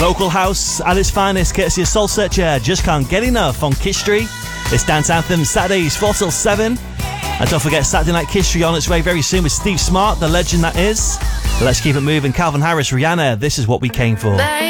Vocal house at its finest, courtesy of Soul Searcher. Just can't get enough on Kiss Street. It's Dance Anthem Saturdays 4 till 7. And don't forget Saturday Night Kiss Street on its way very soon with Steve Smart, the legend that is. Let's keep it moving. Calvin Harris, Rihanna, this is what we came for.